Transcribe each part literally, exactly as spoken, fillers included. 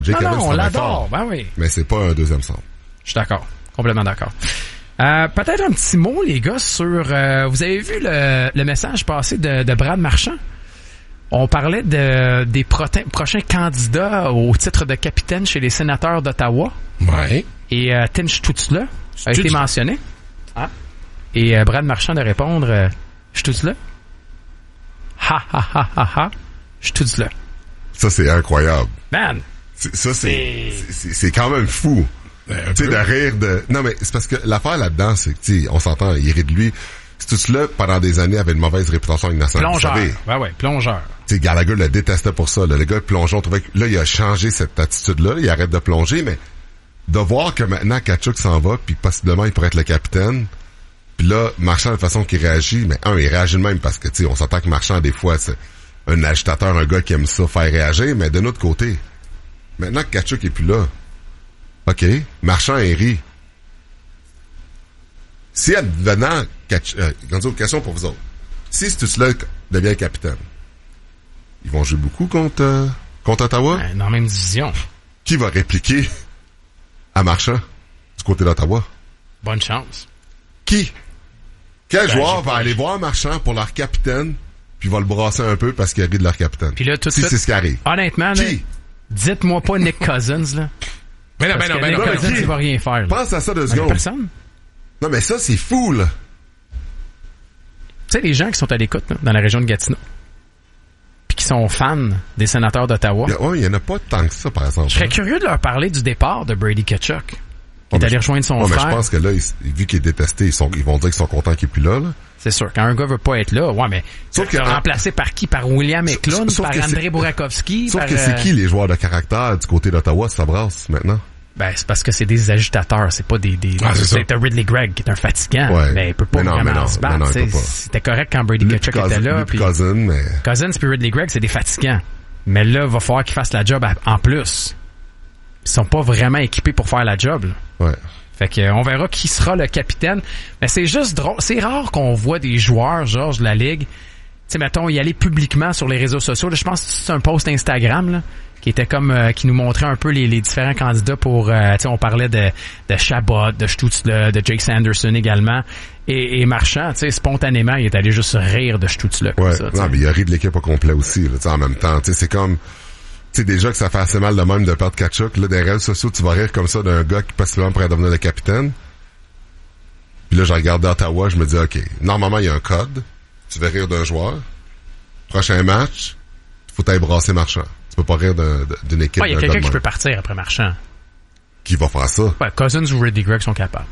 Jake non, Evans, non, on l'adore, ben oui. Mais c'est pas un deuxième centre. Je suis d'accord. Complètement d'accord. Euh, peut-être un petit mot, les gars, sur... Euh, vous avez vu le, le message passé de, de Brad Marchand? On parlait de, des prote- prochains candidats au titre de capitaine chez les sénateurs d'Ottawa. Ouais. Et euh, Tim Stützle a été mentionné. Ah. Et euh, Brad Marchand de répondre euh, Stützle. Ha ha ha ha ha. Stützle. Ça, c'est incroyable. Man! C'est, ça, c'est, c'est, c'est quand même fou. Tu sais, de rire de... Non, mais c'est parce que l'affaire là-dedans, c'est que, tu sais, on s'entend, il rit de lui. Stützle, pendant des années, avait une mauvaise réputation avec nationale. Plongeur. Ouais, ouais, plongeur. Tu sais, Gallagher le détestait pour ça. Là. Le gars plongeon, trouvait que là, il a changé cette attitude-là. Il arrête de plonger, mais de voir que maintenant, Tkachuk s'en va, puis possiblement, il pourrait être le capitaine. Puis là, Marchand, de façon qu'il réagit, mais un, il réagit de même parce que, tu sais, on s'entend que Marchand, des fois, c'est un agitateur, un gars qui aime ça, faire réagir, mais d'un autre côté, maintenant que Tkachuk est plus là, OK, Marchand et rit. Si advenant, euh, une question pour vous autres. Si Stützle devient capitaine, ils vont jouer beaucoup contre, euh, contre Ottawa? Ouais, dans la même division. Qui va répliquer à Marchand du côté d'Ottawa? Bonne chance. Qui? Quel ben, joueur va aller voir Marchand pour leur capitaine, puis va le brasser un peu parce qu'il rit de leur capitaine? Puis là, tout de si suite, c'est ce qui arrive. Honnêtement, là, dites-moi pas Nick Cousins, là. Mais non, ben non, ben non. Nick Cousins, il va rien faire, là. Pense à ça deux Ben, secondes. personne. Non, mais ça, c'est fou, là. Tu sais, les gens qui sont à l'écoute, là, dans la région de Gatineau, puis qui sont fans des sénateurs d'Ottawa. Oui, il y en a pas tant que ça, par exemple. Je serais curieux de leur parler du départ de Brady Tkachuk, qui oh, est allé je, rejoindre son oh, frère. Mais je pense que là, il, vu qu'il est détesté, ils, sont, ils vont dire qu'ils sont contents qu'il est plus là, là. C'est sûr. Quand un gars veut pas être là, ouais, mais sauf que remplacé par qui? Par William Eklund, par André Burakovsky? Sauf par, que c'est euh... qui les joueurs de caractère du côté d'Ottawa, ça brasse maintenant? Ben, c'est parce que c'est des agitateurs, c'est pas des, des, ah, c'est c'est un Ridley Gregg qui est un fatigant. Ouais. Mais il peut pas mais non, vraiment mais non, se battre. mais non, C'était correct quand Brady Tkachuk était là. Puis Cousins, mais... Cousins puis Ridley Gregg, c'est des fatigants. Mais là, il va falloir qu'ils fassent la job en plus. Ils sont pas vraiment équipés pour faire la job, là. Ouais. Fait que, on verra qui sera le capitaine. Mais c'est juste drôle. C'est rare qu'on voit des joueurs, Georges, de la Ligue, tu sais, mettons, y aller publiquement sur les réseaux sociaux. Là, je pense que c'est un post Instagram, là, qui était comme, euh, qui nous montrait un peu les, les différents candidats pour, euh, tu sais, on parlait de, de Chabot, de Stützle, de Jake Sanderson également. Et, et Marchand, tu sais, spontanément, il est allé juste rire de Stützle. Ouais. Ça, non, mais il a ri de l'équipe au complet aussi, là, tu sais, en même temps. Tu sais, c'est comme, tu sais, déjà que ça fait assez mal de même de perdre Tkachuk, là, des réseaux sociaux, tu vas rire comme ça d'un gars qui possiblement pourrait devenir le capitaine. Puis là, j'ai regardé Ottawa, je me dis, OK, normalement, il y a un code. Tu veux rire d'un joueur. Prochain match, faut t'aller brasser Marchand. Tu peux pas rire d'un, d'une équipe. Ouais, il y a quelqu'un qui peut partir après Marchand. Qui va faire ça? Ouais, Cousins ou Ridley Gregg sont capables.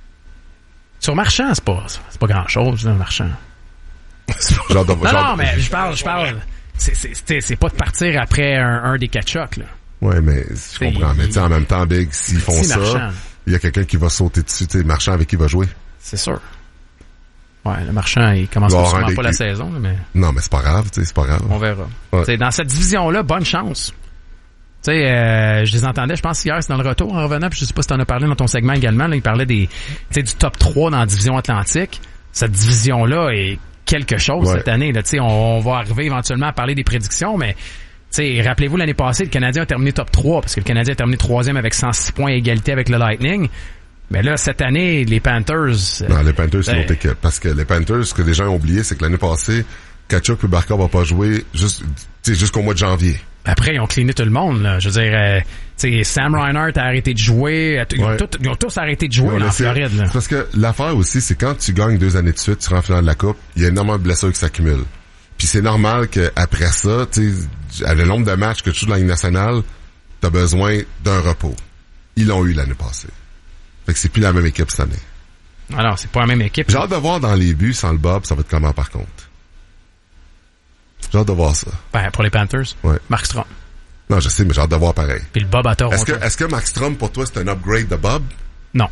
Sur Marchand, c'est pas, c'est pas grand chose, là, Marchand. genre de, non, genre non, mais je parle, je parle. C'est, c'est, c'est, c'est pas de partir après un, un des Tkachuk, là. Ouais, mais je comprends. Il, mais tu sais, en même temps, Big, s'ils font ça, il y a quelqu'un qui va sauter dessus, tu sais, Marchand avec qui il va jouer. C'est sûr. Ouais, le Marchand, il commence pas sûrement pas la saison, là, mais... Non, mais c'est pas grave, tu sais, c'est pas grave. On verra. Ouais. Dans cette division-là, bonne chance. Tu sais, euh, je les entendais, je pense hier, c'est dans le retour en revenant, puis je sais pas si t'en as parlé dans ton segment également, là, il parlait des, tu sais, du top trois dans la division Atlantique. Cette division-là est quelque chose ouais. cette année, là, tu sais, on, on va arriver éventuellement à parler des prédictions, mais, tu sais, rappelez-vous l'année passée, le Canadien a terminé top trois, parce que le Canadien a terminé troisième avec cent six points à égalité avec le Lightning. Mais là, cette année, les Panthers... Non, les Panthers, c'est ben, une autre équipe. Parce que les Panthers, ce que les gens ont oublié, c'est que l'année passée, Tkachuk et Barkov va pas jouer juste, jusqu'au mois de janvier. Après, ils ont cleané tout le monde, là. Je veux dire, euh, tu sais, Sam Reinhart a arrêté de jouer. Ils ont, ouais. tout, ils ont tous arrêté de jouer là, en Floride, là. C'est parce que l'affaire aussi, c'est quand tu gagnes deux années de suite, tu rentres en finale de la Coupe, il y a énormément de blessures qui s'accumulent. Puis c'est normal qu'après ça, tu sais, à le nombre de matchs que tu joues dans la Ligue nationale, t'as besoin d'un repos. Ils l'ont eu l'année passée. Fait que c'est plus la même équipe cette année. Alors, c'est pas la même équipe. J'ai hâte de voir dans les buts sans le Bob, ça va être comment par contre. J'ai hâte de voir ça. Ben, pour les Panthers. Ouais. Markstrom. Non, je sais, mais j'ai hâte de voir pareil. Puis le Bob à Toronto. Est-ce que, est-ce que Markstrom, pour toi, c'est un upgrade de Bob? Non.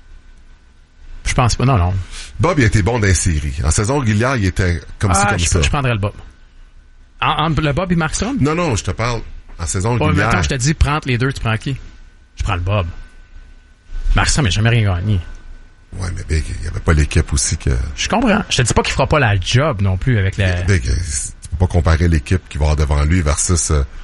Je pense pas, non, non. Bob, il a été bon dans les séries. En saison régulière, il était comme ah, ci, comme je, ça. je prendrais le Bob. En, entre le Bob et Markstrom? Non, non, je te parle en saison oh, régulière. Mettons, je te dis, prends les deux, tu prends qui? Je prends le Bob. Markstrom n'a jamais rien gagné. Ouais, mais Big, il n'y avait pas l'équipe aussi que... Je comprends. Je te dis pas qu'il fera pas la job non plus avec la... Big, tu peux pas comparer l'équipe qui va avoir devant lui versus euh,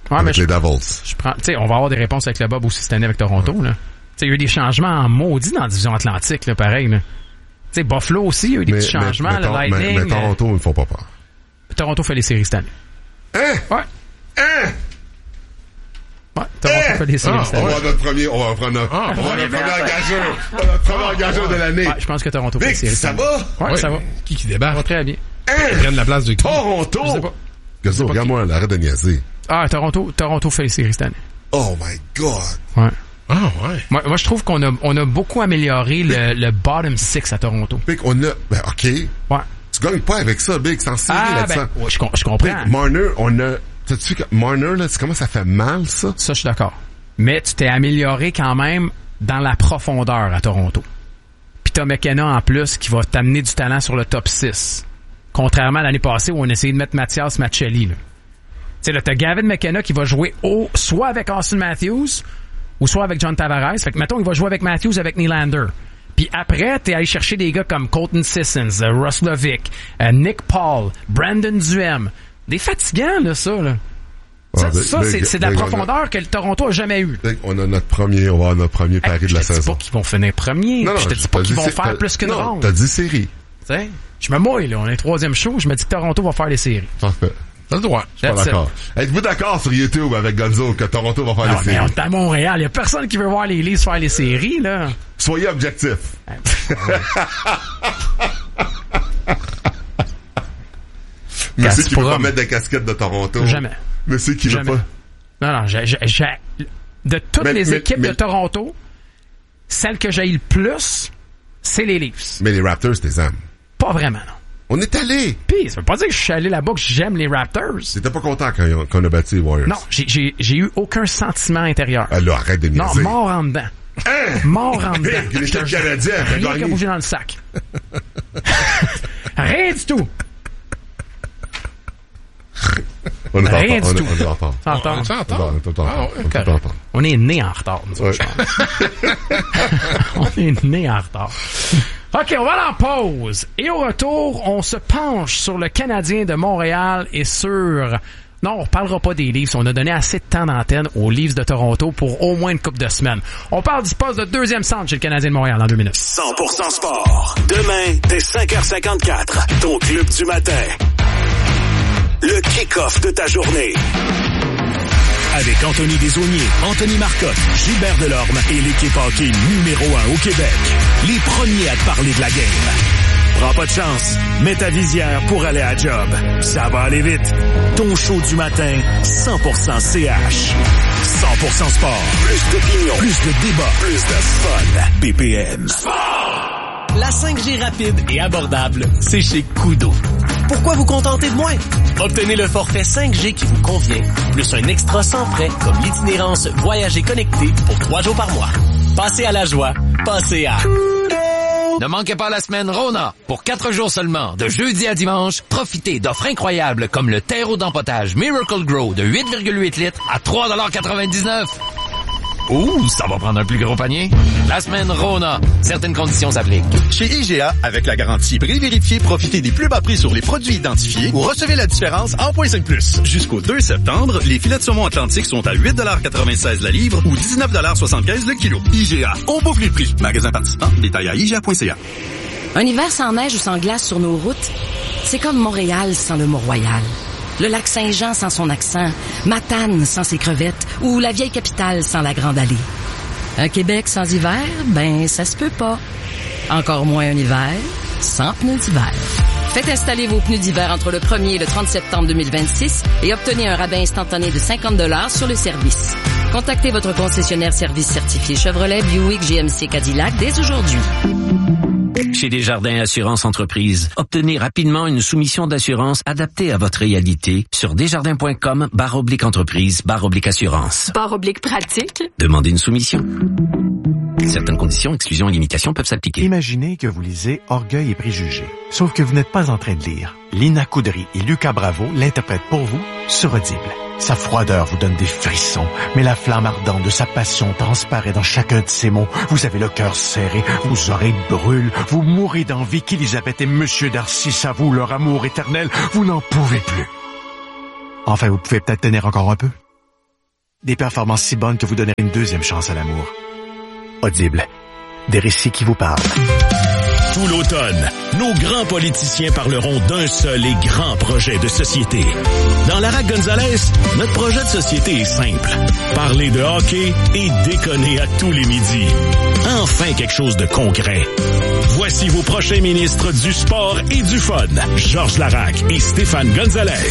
Ouais, avec mais les je, Devils. Je prends, tu sais, on va avoir des réponses avec le Bob aussi cette année avec Toronto, là. Tu sais, il y a eu des changements en maudit dans la division Atlantique, là, pareil, là. Tu sais, Buffalo aussi, il y a eu des mais, petits changements, mais, le Lightning. Mais, mais Toronto, ils me font pas peur. Toronto fait les séries cette année. Hein? Ouais. Hein? Ouais, Toronto hein? fait les séries Ah, cette On année. va avoir notre premier, on va prendre notre, Ah, on va avoir on est notre premier bien. engageur. On va notre premier engageur de l'année. Ouais, je pense que Toronto fait les Vic, séries ça cette année. va? Ouais, Ouais. ça va. Qui qui Ça va débarque? très bien. Hein? Ils prennent la place de qui? Toronto! Je sais pas. Gazzo, pas regarde-moi, là, arrête de niaiser. Ah, Toronto, Toronto fait les séries cette année. Oh my God! Ouais. Ah, ouais. Moi, moi je trouve qu'on a, on a beaucoup amélioré le, le bottom six à Toronto. Big, on a, ben, OK. Ouais. Tu gagnes pas avec ça, Big, c'est en série, Ah, là-dedans. ben, ouais, je, com- je comprends. Big, Marner, on a, t'as-tu vu que Marner, là, c'est comment ça fait mal, ça? Ça, je suis d'accord. Mais tu t'es amélioré quand même dans la profondeur à Toronto. Puis t'as McKenna en plus qui va t'amener du talent sur le top six. Contrairement à l'année passée où on essayait de mettre Mathias Maccelli, là. Tu sais, là, t'as Gavin McKenna qui va jouer au, soit avec Austin Matthews ou soit avec John Tavares. Fait que, mettons, il va jouer avec Matthews avec Nylander. Puis après, t'es allé chercher des gars comme Colton Sissons, euh, Russ Lovick, euh, Nick Paul, Brandon Duhem. Des fatigants, là, ça, là. Ça, Ah, Big, ça, Big, c'est, c'est de la Big, on a- profondeur que le Toronto a jamais eu. Big, on a notre premier, on va avoir notre premier pari Hey, de je la te dis saison. pas qu'ils vont finir premier. Non, non, puis je te dis pas t'as qu'ils dit vont sé- faire t'as- plus qu'une non, ronde. t'as dit série. Tu sais, je me mouille, là. On est troisième show. Je me dis que Toronto va faire les séries. Parfait. T'as le droit. Je suis pas That's d'accord. Êtes-vous d'accord sur YouTube avec Gonzo que Toronto va faire Non, les mais on séries? est à Montréal. Il y a personne qui veut voir les Leafs faire les séries, là. Soyez objectifs. Monsieur qui veut Gazprom. pas mettre de casquette de Toronto. Jamais. Monsieur qui veut Jamais. pas. Non, non, j'ai, j'ai, j'ai- de toutes Mais- les mais- équipes mais- de Toronto, celle que j'ai le plus, c'est les Leafs. Mais les Raptors, t'es aimes. Pas vraiment, non. On est allé. Puis, ça veut pas dire que je suis allé là-bas que j'aime les Raptors. T'étais pas content quand, ils ont- quand on a battu les Warriors. Non, j'ai, j'ai, j'ai eu aucun sentiment intérieur. Ah là, arrête de Non, niaiser. mort en dedans. Hein? Mort en dedans. Hey, l'équipe Je te jure, canadienne a rien gagné. qu'à bouger dans le sac. Rien du tout. On est en Rien retard. du On est- tout. on est en retard. En retard. On est en On est retard? en- on est en retard. Ah, ouais, On est en correct. retard. On est né en retard, nous autres, Ouais. je pense. On est né en retard. OK, on va aller en pause. Et au retour, on se penche sur le Canadien de Montréal et sur... Non, on parlera pas des Leafs. On a donné assez de temps d'antenne aux Leafs de Toronto pour au moins une couple de semaines. On parle du poste de deuxième centre chez le Canadien de Montréal dans deux minutes. cent pour cent sport. Demain, dès cinq heures cinquante-quatre, ton club du matin. Le kick-off de ta journée. Avec Anthony Desaulniers, Anthony Marcotte, Gilbert Delorme et l'équipe hockey numéro un au Québec. Les premiers à te parler de la game. Prends pas de chance. Mets ta visière pour aller à job. Ça va aller vite. Ton show du matin, cent pour cent C H. cent pour cent sport. Plus d'opinion. Plus de débat. Plus de fun. B P M. La cinq G rapide et abordable, c'est chez Kudo. Pourquoi vous contenter de moins? Obtenez le forfait cinq G qui vous convient, plus un extra sans frais comme l'itinérance Voyager connecté pour trois jours par mois. Passez à la joie, passez à... Ne manquez pas la semaine Rona. Pour quatre jours seulement, de jeudi à dimanche, profitez d'offres incroyables comme le terreau d'empotage Miracle Grow de huit virgule huit litres à trois dollars quatre-vingt-dix-neuf. Ouh, ça va prendre un plus gros panier. La semaine Rona. Certaines conditions s'appliquent. Chez I G A, avec la garantie prix vérifié, profitez des plus bas prix sur les produits identifiés ou recevez la différence en point cinq plus. Jusqu'au deux septembre, les filets de saumon atlantique sont à huit dollars quatre-vingt-seize la livre ou dix-neuf dollars soixante-quinze le kilo. I G A, on bouffe les prix. Magasin participant, détail à I G A point C A. Un hiver sans neige ou sans glace sur nos routes, c'est comme Montréal sans le Mont-Royal. Le lac Saint-Jean sans son accent, Matane sans ses crevettes ou la vieille capitale sans la Grande Allée. Un Québec sans hiver, ben ça se peut pas. Encore moins un hiver sans pneus d'hiver. Faites installer vos pneus d'hiver entre le premier et le trente septembre deux mille vingt-six et obtenez un rabais instantané de cinquante dollars sur le service. Contactez votre concessionnaire service certifié Chevrolet, Buick, G M C, Cadillac dès aujourd'hui. Chez Desjardins Assurance Entreprise, obtenez rapidement une soumission d'assurance adaptée à votre réalité sur desjardins.com barre oblique entreprise barre oblique assurance. Barre oblique pratique. Demandez une soumission. Certaines conditions, exclusions et limitations peuvent s'appliquer. Imaginez que vous lisez Orgueil et préjugés. Sauf que vous n'êtes pas en train de lire. Lina Coudry et Lucas Bravo l'interprètent pour vous sur Audible. Sa froideur vous donne des frissons, mais la flamme ardente de sa passion transparaît dans chacun de ses mots. Vous avez le cœur serré, vos oreilles brûlent, vous mourrez d'envie qu'Élisabeth et Monsieur Darcy s'avouent leur amour éternel. Vous n'en pouvez plus. Enfin, vous pouvez peut-être tenir encore un peu. Des performances si bonnes que vous donnerez une deuxième chance à l'amour. Audible. Des récits qui vous parlent. Tout l'automne, nos grands politiciens parleront d'un seul et grand projet de société. Dans Lara Gonzalez, notre projet de société est simple. Parler de hockey et déconner à tous les midis. Enfin quelque chose de concret. Voici vos prochains ministres du sport et du fun. Georges Laraque et Stéphane Gonzalez.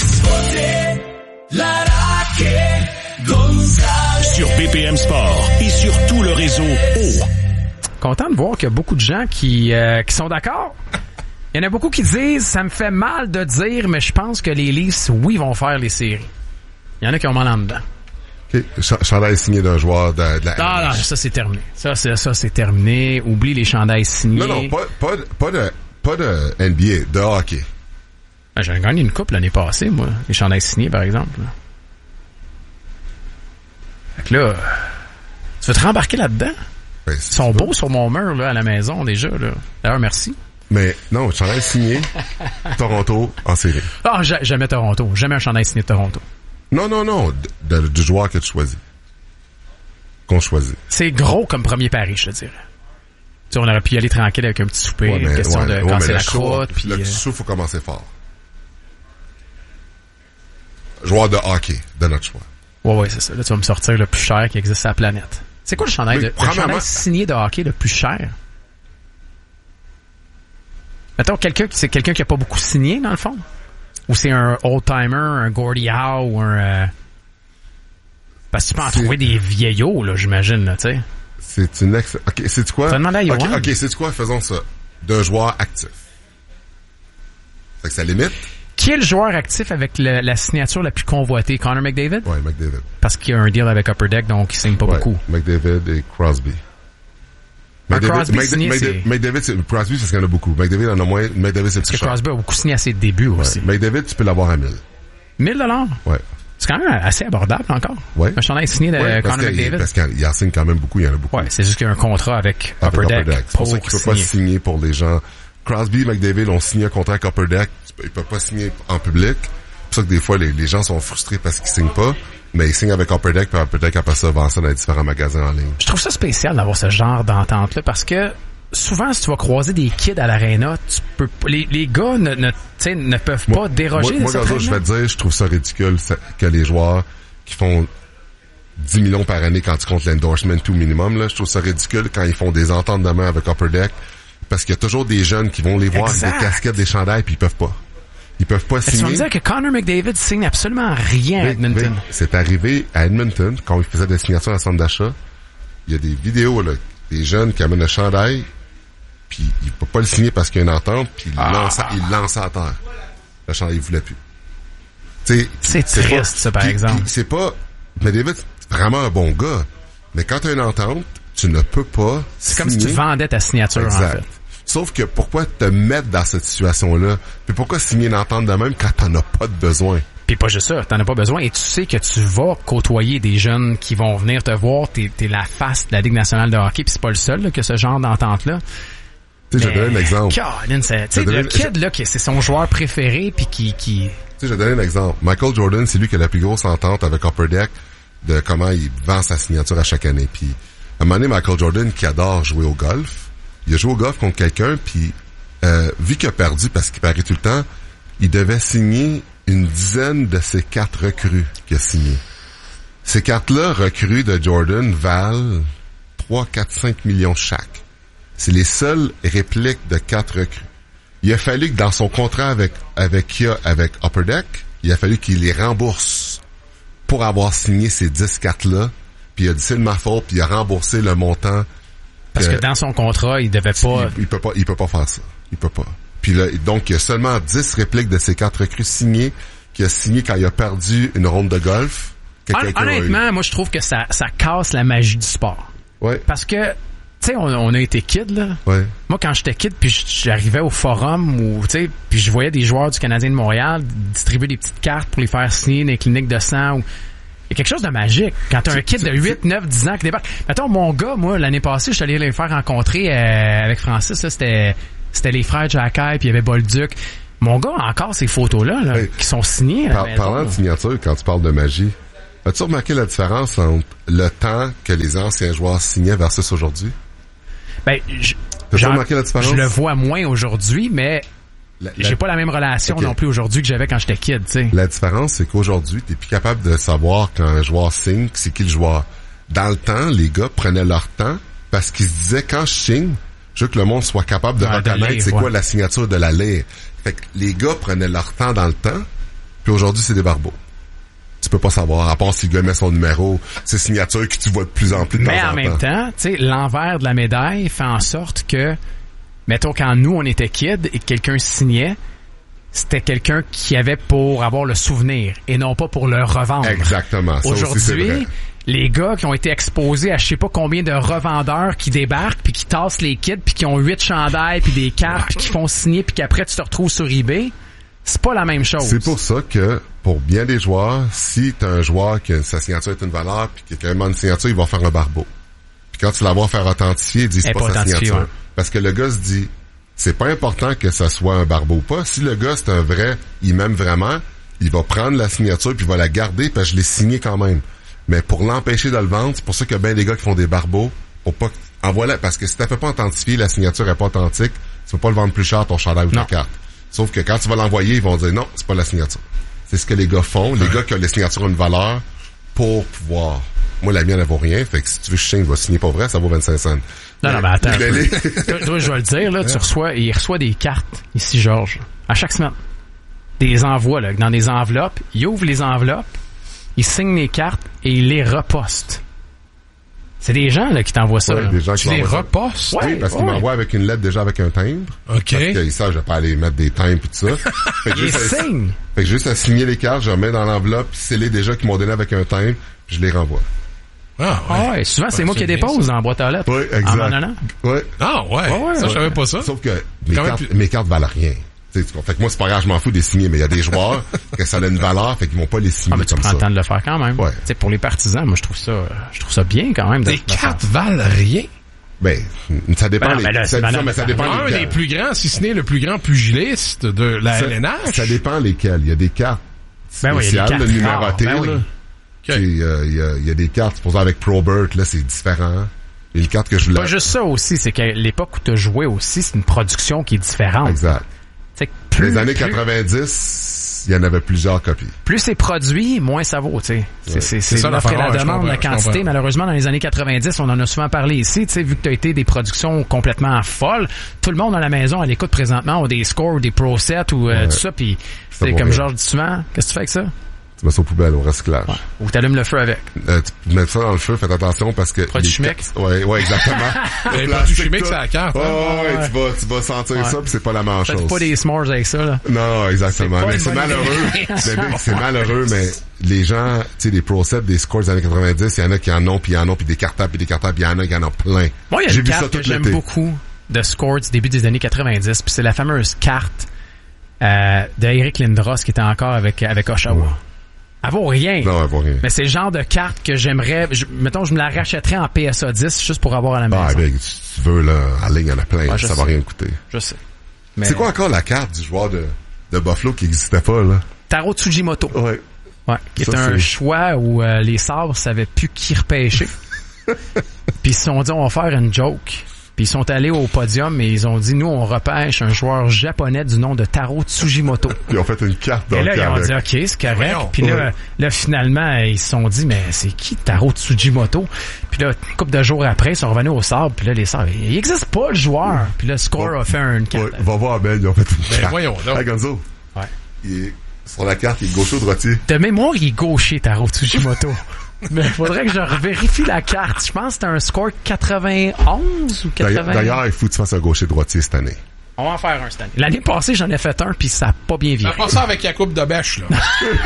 Sur B P M Sport et sur tout le réseau O. Content de voir qu'il y a beaucoup de gens qui, euh, qui sont d'accord. Il y en a beaucoup qui disent, ça me fait mal de dire, mais je pense que les Leafs, oui, vont faire les séries. Il y en a qui ont mal en dedans. OK. Ch- chandail signé d'un joueur de, de la... Ah non, ça c'est terminé. Ça, c'est, ça, c'est terminé. Oublie les chandails signés. Non, non, pas, pas, pas, de, pas de N B A, de hockey. Ben, j'avais gagné une coupe l'année passée, moi. Les chandails signés, par exemple. Là. Fait que là, tu veux te rembarquer là-dedans? Ben, Ils sont beaux sur mon mur là, à la maison déjà. Là. D'ailleurs, merci. Mais non, chandail signé, Toronto en série. Ah, oh, jamais Toronto. Jamais un chandail signé de Toronto. Non, non, non, de, de, du joueur que tu choisis. Qu'on choisit. C'est gros comme premier pari, je te dirais. Tu sais, on aurait pu y aller tranquille avec un petit souper, ouais, mais, question ouais, de ouais, casser la show, croûte. Puis, le euh... show, faut commencer fort. Joueur de hockey, de notre choix. Ouais, ouais, c'est ça. Là, tu vas me sortir le plus cher qui existe sur la planète. C'est quoi le chandail, de, le chandail signé de hockey le plus cher? Mettons, quelqu'un, c'est quelqu'un qui a pas beaucoup signé, dans le fond? Ou c'est un old-timer, un Gordie Howe, ou un... Euh... Parce que tu peux en c'est... trouver des vieillots, là, j'imagine, là, tu sais. C'est une ex... OK, c'est quoi? Ça demande à OK, OK, c'est quoi? Faisons ça. D'un joueur actif. Fait que ça limite. Qui est le joueur actif avec le, la signature la plus convoitée? Connor McDavid? Oui, McDavid. Parce qu'il y a un deal avec Upper Deck, donc il signe pas ouais, beaucoup. McDavid et Crosby. McDavid, Crosby McDavid, signé, McDavid, c'est... McDavid, c'est... Crosby, c'est parce qu'il y en a beaucoup. McDavid en a moins. McDavid, c'est le Parce que Crosby a beaucoup signé à ses débuts ouais. aussi. McDavid, tu peux l'avoir à mille. mille dollars? Ouais. C'est quand même assez abordable encore. Ouais. Un chandail signé de ouais, Connor McDavid. Parce qu'il en signe quand même beaucoup, il y en a beaucoup. Ouais, c'est juste qu'il y a un contrat avec, avec Upper, Upper Deck. Deck. C'est pour ça qu'il ne peut pas signer pour les gens. Crosby et McDavid ont signé un contrat avec Upper Deck. Ils ne peuvent pas signer en public. C'est pour ça que des fois, les, les gens sont frustrés parce qu'ils signent pas. Mais ils signent avec Upper Deck, puis Upper Deck, après ça, vend ça dans les différents magasins en ligne. Je trouve ça spécial d'avoir ce genre d'entente-là parce que souvent, si tu vas croiser des kids à l'aréna, tu peux les, les gars ne, ne, ne peuvent moi, pas déroger moi, de moi, Gazo, je vais te dire, je trouve ça ridicule que les joueurs qui font dix millions par année quand tu comptes l'endorsement tout minimum, là, je trouve ça ridicule quand ils font des ententes de main avec Upper Deck parce qu'il y a toujours des jeunes qui vont les voir exact. Avec des casquettes, des chandails, puis ils peuvent pas. Ils peuvent pas signer. Tu vas me dire que Connor McDavid signe absolument rien à Edmonton. Mais, c'est arrivé à Edmonton, quand ils faisaient des signatures à centre d'achat. Il y a des vidéos, là, des jeunes qui amènent le chandail, puis ils peuvent pas le signer parce qu'il y a une entente, puis ils ah. lancent, ils lancent à terre. Le chandail, ils voulaient plus. T'sais, c'est, c'est triste, pas, ça, par pis, exemple. Pis c'est pas... McDavid, c'est vraiment un bon gars. Mais quand tu as une entente, tu ne peux pas C'est signer. comme si tu vendais ta signature, exact. En fait. Sauf que pourquoi te mettre dans cette situation-là? Puis pourquoi signer une entente de même quand t'en as pas de besoin? Puis pas juste ça, t'en as pas besoin et tu sais que tu vas côtoyer des jeunes qui vont venir te voir, t'es, t'es la face de la Ligue nationale de hockey, puis c'est pas le seul là, que ce genre d'entente-là. Tu sais, je vais donner un exemple. Caroline, c'est, tu sais, le kid, là, c'est son joueur préféré, puis qui... qui... Tu sais, je vais donner un exemple. Michael Jordan, c'est lui qui a la plus grosse entente avec Upper Deck de comment il vend sa signature à chaque année. Puis, à un moment donné, Michael Jordan, qui adore jouer au golf, il a joué au golf contre quelqu'un, puis euh, vu qu'il a perdu parce qu'il parie tout le temps, il devait signer une dizaine de ces cartes recrues qu'il a signées. Ces cartes-là, recrues de Jordan, valent trois, quatre, cinq millions chaque. C'est les seules répliques de quatre recrues. Il a fallu que dans son contrat avec avec avec Upper Deck, il a fallu qu'il les rembourse pour avoir signé ces dix cartes-là, puis il a dit c'est de ma faute, puis il a remboursé le montant. Parce que, que dans son contrat, il devait pas... Il, il peut pas, il peut pas faire ça. Il peut pas. Puis là, donc, il y a seulement dix répliques de ces quatre recrues signées qu'il a signé quand il a perdu une ronde de golf. Hon- honnêtement, moi, je trouve que ça, ça casse la magie du sport. Ouais. Parce que, tu sais, on, on a été kid, là. Ouais. Moi, quand j'étais kid, puis j'arrivais au forum, ou tu sais, puis je voyais des joueurs du Canadien de Montréal distribuer des petites cartes pour les faire signer dans les cliniques de sang, ou... Il y a quelque chose de magique. Quand t'as un kid de huit, neuf, dix ans qui débarque. Mettons, mon gars, moi, l'année passée, je suis allé les faire rencontrer euh, avec Francis. Là, c'était c'était les frères Jacky, puis il y avait Bolduc. Mon gars a encore ces photos-là, là, hey, qui sont signées. Par, parlant de signature, quand tu parles de magie, As-tu remarqué la différence entre le temps que les anciens joueurs signaient versus aujourd'hui? Ben, je, T'as remarqué la différence? Je le vois moins aujourd'hui, mais la, la... j'ai pas la même relation okay. non plus aujourd'hui que j'avais quand j'étais kid, tu sais. La différence, c'est qu'aujourd'hui, t'es plus capable de savoir quand un joueur signe, c'est qui le joueur. Dans le temps, les gars prenaient leur temps parce qu'ils se disaient, quand je signe, je veux que le monde soit capable de ouais, reconnaître de lire, c'est ouais. quoi la signature de la lire. Fait que les gars prenaient leur temps dans le temps, puis aujourd'hui, c'est des barbeaux. Tu peux pas savoir, à part si le gars met son numéro, ses signatures que tu vois de plus en plus de Mais temps en, en même temps, tu sais, l'envers de la médaille fait en sorte que, mettons, quand nous, on était kids et que quelqu'un signait, c'était quelqu'un qui avait pour avoir le souvenir et non pas pour le revendre. Exactement. Ça aujourd'hui, aussi, c'est vrai. Les gars qui ont été exposés à je sais pas combien de revendeurs qui débarquent puis qui tassent les kits puis qui ont huit chandails puis des cartes puis qui font signer puis qu'après tu te retrouves sur eBay, c'est pas la même chose. C'est pour ça que pour bien des joueurs, si t'as un joueur que sa signature est une valeur puis qu'il y a quand même une signature, il va faire un barbeau. Puis quand tu la vois faire authentifier, il dit c'est pas, pas sa signature. Ouais. Parce que le gars se dit c'est pas important que ça soit un barbeau ou pas. Si le gars c'est un vrai, il m'aime vraiment, il va prendre la signature puis il va la garder parce que je l'ai signé quand même. Mais pour l'empêcher de le vendre, c'est pour ça qu'il y a bien des gars qui font des barbeaux pour pas en voilà, parce que si t'as fait pas authentifier, la signature est pas authentique, tu peux pas le vendre plus cher ton chandail ou ta carte. Sauf que quand tu vas l'envoyer, ils vont dire non, c'est pas la signature. C'est ce que les gars font. Les gars qui ont les signatures ont une valeur pour pouvoir. Moi, la mienne, elle vaut rien. Fait que si tu veux que je signe, je vais signer pas vrai, ça vaut vingt-cinq cents. Non, non, mais attends. toi, toi, je vais le dire, là, tu reçois, il reçoit des cartes, ici, Georges, à chaque semaine. Des envois, là, dans des enveloppes. Il ouvre les enveloppes, il signe les cartes et il les reposte. C'est des gens là qui t'envoient ça. Ouais, des gens tu qui les repostes? Oui, ouais, parce ouais. qu'ils m'envoient avec une lettre déjà avec un timbre. OK. Parce qu'ils savent, je vais pas aller mettre des timbres et tout ça. Fait que, juste à, fait que juste à signer les cartes, je remets dans l'enveloppe, puis c'est les déjà qui m'ont donné avec un timbre, puis je les renvoie. Ah ouais. Ah ouais, souvent c'est ouais, moi qui dépose dans la boîte à lettres. Oui, exact. En ouais. Ah ouais. ouais, ouais ça, ouais. je savais pas ça. Sauf que mes cartes, plus... mes cartes valent rien. Fait que moi, c'est pas grave, je m'en fous des signer, mais il y a des joueurs que ça a une valeur, fait qu'ils vont pas les signer ah, mais tu comme prends ça. le temps de le faire quand même. Ouais. T'sais, pour les partisans, moi, je trouve ça, je trouve ça bien quand même. Les cartes valent rien. Ben, ça dépend. Ben non, les, ben là, ça, ça, mais ça dépend un des plus grands, si ce n'est le plus grand pugiliste de la ça, L N H. Ça dépend lesquels. Il y a des cartes ben spéciales, oui, le numérotées, ben oui. là. Okay. Il, y a, il, y a, il y a des cartes, pour ça, avec Probert, là, c'est différent. Il y a une carte que je voulais... Pas juste ça aussi, c'est qu'à l'époque où tu as joué aussi, c'est une production qui est différente. Exact. C'est plus, les années plus, quatre-vingt-dix, il y en avait plusieurs copies. Plus c'est produit, moins ça vaut, tu sais. C'est, ouais. c'est, c'est, c'est l'offre et la demande, la quantité. Malheureusement, dans les années quatre-vingt-dix, on en a souvent parlé ici, tu sais, vu que tu as été des productions complètement folles, tout le monde à la maison, à l'écoute présentement, ou des scores, ou des pro sets, ou euh, ouais. tout ça, puis c'est comme Georges dit souvent, qu'est-ce que tu fais avec ça? Tu mets ça aux poubelles, au recyclage. Ouais. Ou t'allumes le feu avec. Euh, tu mets ça dans le feu, fais attention parce que... Produits chimiques. Ouais, ouais, exactement. Les produits chimiques, c'est la carte. Oh, hein? ouais, ouais, tu vas, tu vas sentir ouais. ça pis c'est pas la même chose. Faites pas des s'mores avec ça, là. Non, exactement. C'est mais c'est malheureux. c'est, c'est malheureux, mais les gens, tu sais, des pro sets, des scores des années quatre-vingt-dix, il y en a qui en ont pis il y en ont pis des cartables pis des cartables pis il y en a qui en ont plein. Moi, il y a J'ai une carte que j'aime l'été. beaucoup de scores du début des années quatre-vingt-dix pis c'est la fameuse carte, euh, de Eric Lindros qui était encore avec, avec Oshawa. Ouais. Elle vaut rien. Non, elle vaut rien. Mais c'est le genre de carte que j'aimerais... Je, mettons, je me la rachèterais en P S A dix juste pour avoir à la maison. Ah, ben, si tu veux, là, en ligne, il y en a plein. Ouais, ça sais. va rien coûter. Je sais. Mais... C'est quoi encore la carte du joueur de, de Buffalo qui n'existait pas, là? Taro Tsujimoto. Ouais. Ouais. Qui est un c'est... choix où euh, les Sabres savaient plus qui repêcher. Puis ils se sont dit, on va faire une joke. Puis ils sont allés au podium et ils ont dit, nous, on repêche un joueur japonais du nom de Taro Tsujimoto. Ils ont fait une carte dans et là, le ils ont dit, OK, c'est correct. Puis là, ouais. là, finalement, ils se sont dit, mais c'est qui Taro Tsujimoto? Puis là, une couple de jours après, ils sont revenus au Sabres. Puis là, les Sabres, il n'existe pas, le joueur. Puis là, Score ouais. a fait une carte. Ouais. Va voir, Ben, ils ont fait une ben, carte. Voyons, là. Hey, Gonzo. Ouais. Il est, sur la carte, il est gaucher ou droitier? De mémoire, il est gaucher, Taro Tsujimoto. Mais il faudrait que je revérifie la carte. Je pense que c'était un score quatre-vingt-onze ou quatre-vingts. D'ailleurs, il faut que tu fasses un gaucher-droitier cette année. On va en faire un cette année. L'année passée, j'en ai fait un, puis ça n'a pas bien viré. On va ça avec Yacoub de Bêche, là.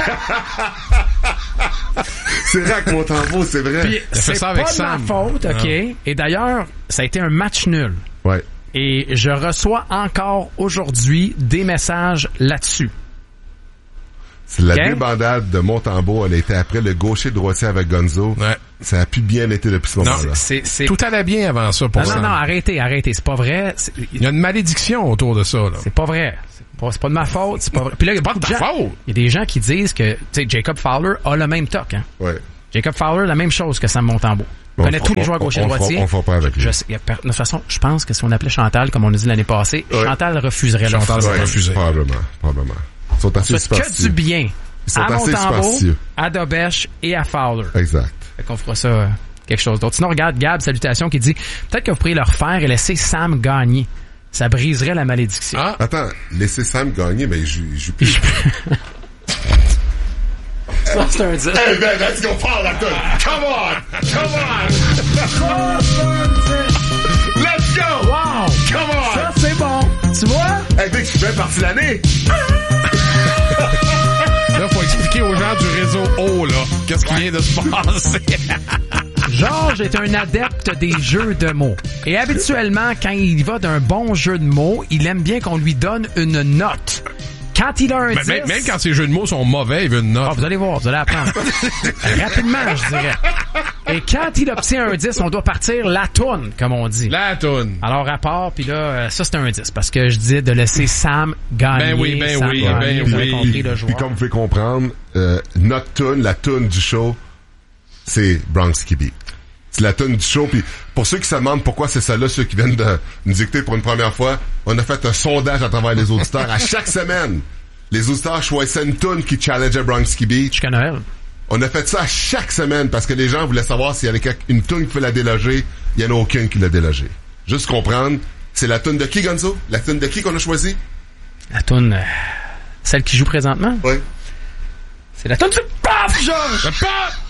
C'est vrai que mon tambour, c'est vrai. Puis, c'est ça avec pas Sam. De ma faute, OK? Ah. Et d'ailleurs, ça a été un match nul. Ouais. Et je reçois encore aujourd'hui des messages là-dessus. C'est la okay. débandade de Montembeau, elle a été après le gaucher-droitier avec Gonzo. Ouais. Ça a pu bien été depuis ce moment-là. C'est, c'est... Tout allait bien avant ça pour non, ça. Non, non, arrêtez, arrêtez. C'est pas vrai. C'est... Il y a une malédiction autour de ça, là. C'est pas vrai. C'est pas, c'est pas de ma faute. C'est pas vrai. Puis là, il y a pas de ta gens, faute. Il y a des gens qui disent que, tu sais, Jacob Fowler a le même toc, hein. Ouais. Jacob Fowler, la même chose que Sam Montembeault. Il connaît tous les joueurs gaucher-droitier. On ne fera pas avec lui. Je sais, de toute façon, je pense que si on appelait Chantal, comme on a dit l'année passée, ouais. Chantal refuserait là. Chantal va refuser. Probablement, probablement. Ils sont assez superstitieux. Que du bien. Ils sont à assez Montembeault, à Dobèche et à Fowler. Exact. Fait qu'on fera ça euh, quelque chose d'autre. Sinon, regarde Gab, salutations, qui dit peut-être que vous pourriez leur faire et laisser Sam gagner. Ça briserait la malédiction. Ah. Attends, laisser Sam gagner, mais je joue plus. Ça, c'est un dix. Hey, man, let's go faire la tune. Come on! Come on! Let's go! Wow! Come on! Ça, c'est bon! Tu vois? Hey, Vic, je fais partie de l'année! Là, faut expliquer aux gens du réseau O, là, qu'est-ce qui vient de se passer. Georges est un adepte des jeux de mots. Et habituellement, quand il va d'un bon jeu de mots, il aime bien qu'on lui donne une note. Quand il a un ben, dix... Même, même quand ses jeux de mots sont mauvais, il veut une note. Oh, vous allez voir, vous allez apprendre. Rapidement, je dirais. Et quand il obtient un dix, on doit partir la toune, comme on dit. La toune. Alors, à part, puis là, ça, c'est un dix. Parce que je disais de laisser Sam gagner. Ben oui, ben Sam oui, gagner, ben vous avez oui. compris le joueur. Puis comme vous pouvez comprendre, euh, notre toune, la toune du show, c'est Bronx Beat. C'est la toune du show. Puis pour ceux qui se demandent pourquoi c'est ça là, ceux qui viennent de nous dicter pour une première fois, on a fait un sondage à travers les auditeurs à chaque semaine. Les auditeurs choisissaient une toune qui challengeait Bronx Beat. Jusqu'à Noël. On a fait ça à chaque semaine parce que les gens voulaient savoir s'il y avait une toune qui fait la déloger. Il y en a aucune qui l'a délogé. Juste comprendre, c'est la toune de qui, Gonzo? La toune de qui qu'on a choisi? La toune, euh, celle qui joue présentement? Oui. C'est la toune du paf, Georges! Le paf!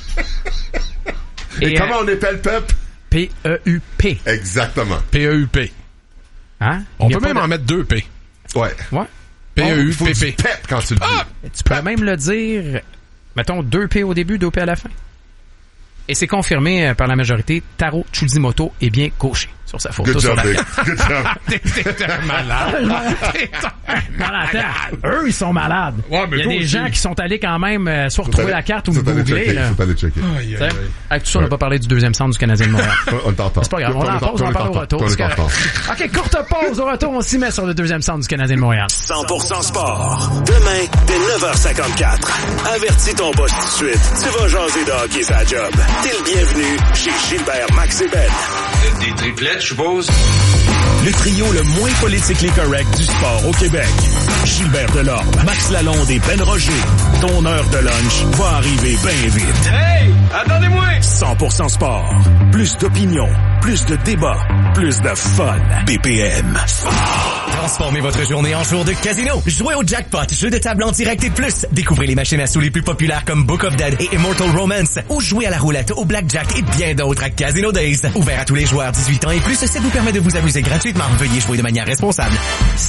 Et, Et euh, comment on appelle Pep? P E U P. Exactement. P E U P. Hein? On peut même de... en mettre deux P. Ouais. Ouais. P E U P P. Oh, Pep quand tu le dis. Ah! Tu peux même le dire, mettons, deux P au début, deux P à la fin. Et c'est confirmé par la majorité, Taro Chujimoto est bien gaucher sur sa photo. Good sur job, la Vic. Good job. T'es un malade. T'es un malade. Eux, ils sont malades. Ouais, mais il y a des aussi. gens qui sont allés quand même euh, soit retrouver la carte ou me googler. Là. Faut aller checker. Aïe, aïe, aïe. Avec tout ça, on n'a pas parlé du deuxième centre du Canadien de Montréal. On t'entend. C'est pas grave. On en pause, on en parle au retour. OK, courte pause. Au retour, on s'y met sur le deuxième centre du Canadien de Montréal. cent pour cent sport. Demain, dès neuf heures cinquante-quatre. Avertis ton boss tout de suite. Tu vas jaser de hockey sa job. T'es le bienvenu chez Gilbert Max et Ben. Des triplettes, je suppose? Le trio le moins politiquement correct du sport au Québec. Gilbert Delorme, Max Lalonde et Ben Roger. Ton heure de lunch va arriver bien vite. Hey! Attendez-moi! cent pour cent sport. Plus d'opinion, plus de débats, plus de fun. B P M. Transformez votre journée en jour de casino. Jouez au jackpot, jeu de table en direct et plus. Découvrez les machines à sous les plus populaires comme Book of Dead et Immortal Romance. Ou jouez à la roulette, au blackjack et bien d'autres à Casino Days. Ouvert à tous les joueurs dix-huit ans et plus, ça vous permet de vous amuser gratuitement. Veuillez jouer de manière responsable.